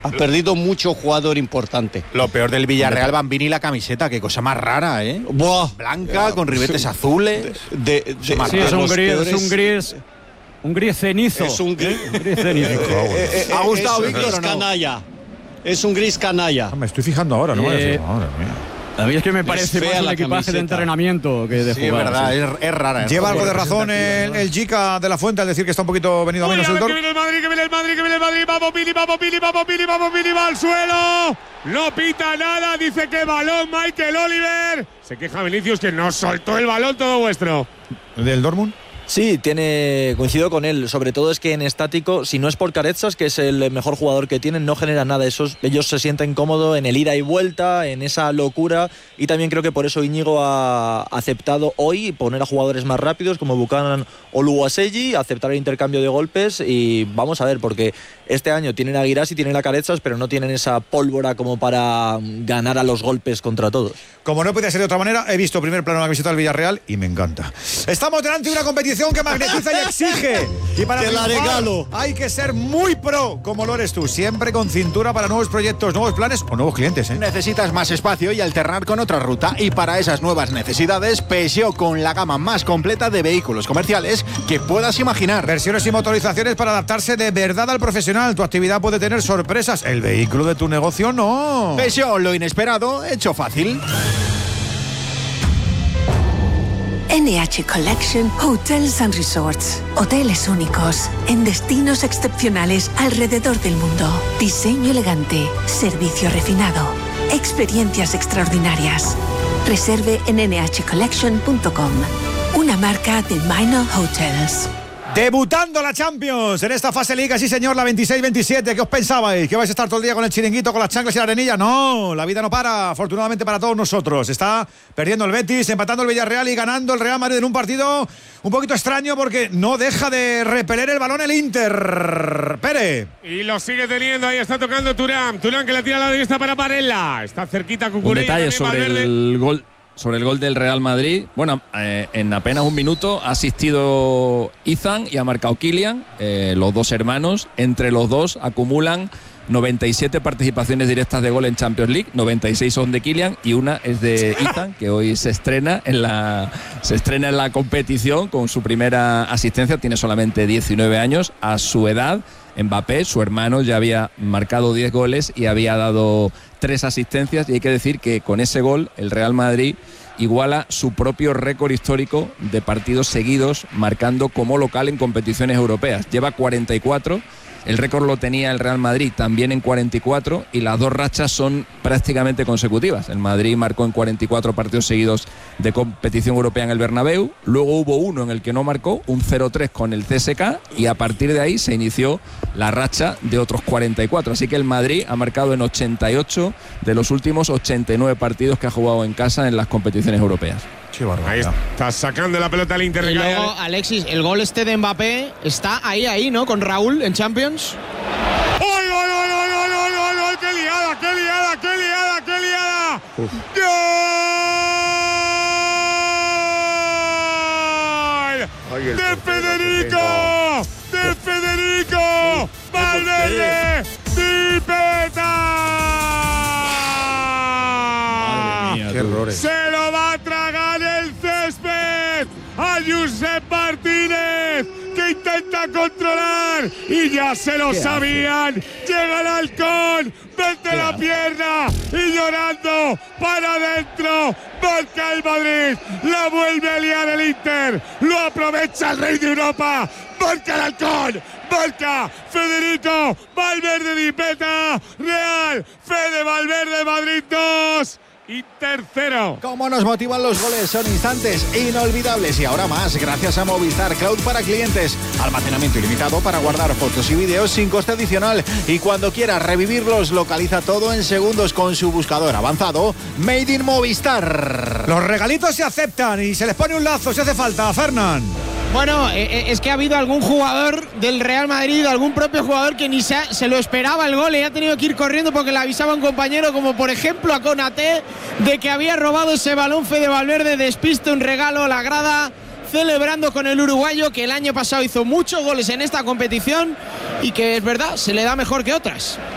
Ha perdido mucho jugador importante. Lo peor del Villarreal, Bambini, la camiseta, qué cosa más rara, ¿eh? Buah. Blanca, con ribetes azules. Sí, es un gris cenizo. Es un gris cenizo. ¿Ha gustado, Víctor, Víctor, o no? Canalla. Es un gris canalla. Me estoy fijando ahora, ¿no? Madre mía. A mí es que me parece fea más un la equipaje camiseta. de entrenamiento que de Sí, jugar. es verdad, Sí. es rara. Lleva algo de razón el Jica de la Fuente al decir que está un poquito venido a menos el que gol. viene el Madrid, que viene el Madrid, que viene el Madrid. Vamos, Pili, va al suelo. No pita nada, dice que balón Michael Oliver. Se queja Vinicius que no soltó el balón, todo vuestro. ¿Del Dortmund? Sí, coincido con él. Sobre todo es que en estático, si no es por Carezas, que es el mejor jugador que tienen, no genera nada. Ellos se sienten cómodos en el ida y vuelta, en esa locura. Y también creo que por eso Íñigo ha aceptado hoy poner a jugadores más rápidos como Buchanan o Luaselli, aceptar el intercambio de golpes. Y vamos a ver, porque este año tienen a Guirassi, tienen a Carezas, pero no tienen esa pólvora como para ganar a los golpes contra todos. Como no podía ser de otra manera, he visto primer plano de la camiseta del Villarreal y me encanta. Estamos delante de una competición que magnetiza y exige. Y para Te la triunfar regalo. hay que ser muy pro, como lo eres tú. Siempre con cintura para nuevos proyectos, nuevos planes o nuevos clientes, ¿eh? Necesitas más espacio y alternar con otra ruta. Y para esas nuevas necesidades, Peugeot con la gama más completa de vehículos comerciales que puedas imaginar. Versiones y motorizaciones para adaptarse de verdad al profesional. Tu actividad puede tener sorpresas. El vehículo de tu negocio no. Peugeot, lo inesperado, hecho fácil. NH Collection Hotels and Resorts. Hoteles únicos, en destinos excepcionales alrededor del mundo. Diseño elegante, servicio refinado, experiencias extraordinarias. Reserve en nhcollection.com. Una marca de Minor Hotels. Debutando la Champions en esta fase Liga, sí señor, la 26-27. ¿Qué os pensabais? ¿Que vais a estar todo el día con el chiringuito, con las chanclas y la arenilla? No, la vida no para, afortunadamente para todos nosotros. Está perdiendo el Betis, empatando el Villarreal y ganando el Real Madrid en un partido un poquito extraño porque no deja de repeler el balón el Inter. Pere. Y lo sigue teniendo, ahí está tocando Thuram. Thuram que la tira a la derecha para Parella. Está cerquita Cucurella. Un detalle sobre el gol. Sobre el gol del Real Madrid, bueno, en apenas un minuto ha asistido Ethan y ha marcado Kylian, los dos hermanos. Entre los dos acumulan 97 participaciones directas de gol en Champions League, 96 son de Kylian y una es de Ethan, que hoy se estrena en la competición con su primera asistencia. Tiene solamente 19 años. A su edad, Mbappé, su hermano, ya había marcado 10 goles y había dado 3 asistencias, y hay que decir que con ese gol el Real Madrid iguala su propio récord histórico de partidos seguidos marcando como local en competiciones europeas. Lleva 44. El récord lo tenía el Real Madrid también en 44 y las dos rachas son prácticamente consecutivas. El Madrid marcó en 44 partidos seguidos de competición europea en el Bernabéu. Luego hubo uno en el que no marcó, un 0-3 con el CSKA, y a partir de ahí se inició la racha de otros 44. Así que el Madrid ha marcado en 88 de los últimos 89 partidos que ha jugado en casa en las competiciones europeas. Ahí está sacando la pelota al Inter. Y luego, Alexis, el gol este de Mbappé está ahí, ¿no? Con Raúl en Champions. ¡Gol! ¡Qué liada! ¡Gol! ¡De Federico! ¡Valverde! ¡Dipeta! Qué errores. Se lo va a tragar el césped a Josep Martínez, que intenta controlar y ya se lo sabían. Llega el halcón, mete la pierna y llorando para adentro. Marca el Madrid, la vuelve a liar el Inter, lo aprovecha el rey de Europa. Marca el halcón, marca Federico Valverde, Dipeta, Real, Fede Valverde, Madrid 2. Y tercero. ¿Cómo nos motivan los goles? Son instantes inolvidables y ahora más gracias a Movistar Cloud para clientes. Almacenamiento ilimitado para guardar fotos y vídeos sin coste adicional. Y cuando quieras revivirlos, localiza todo en segundos con su buscador avanzado Made in Movistar. Los regalitos se aceptan y se les pone un lazo si hace falta, Fernán. Bueno, es que ha habido algún jugador del Real Madrid, algún propio jugador que ni se lo esperaba el gol y ha tenido que ir corriendo porque le avisaba un compañero, como por ejemplo a Konaté, de que había robado ese balón. Fede Valverde, despiste, un regalo a la grada, celebrando con el uruguayo, que el año pasado hizo muchos goles en esta competición y que es verdad, se le da mejor que otras.